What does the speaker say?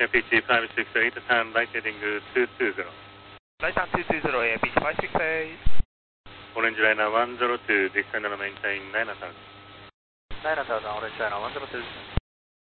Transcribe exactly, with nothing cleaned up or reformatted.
A P T five six eight, turn right heading two two zero. Right down two two zero, A P T five six eight. Orange liner one zero two, descend and maintain nine thousand. nine thousand, Orange liner one zero two.